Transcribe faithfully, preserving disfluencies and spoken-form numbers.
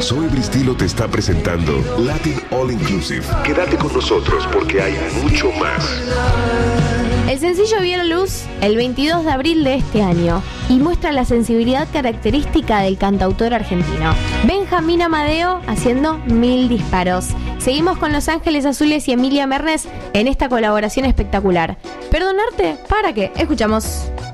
Zoe Bristilo te está presentando Latin All Inclusive. Quédate con nosotros porque hay mucho más. El sencillo vio la luz el veintidós de abril de este año y muestra la sensibilidad característica del cantautor argentino. Benjamín Amadeo haciendo Mil Disparos. Seguimos con Los Ángeles Azules y Emilia Mernes en esta colaboración espectacular. ¿Perdonarte? ¿Para qué? Escuchamos.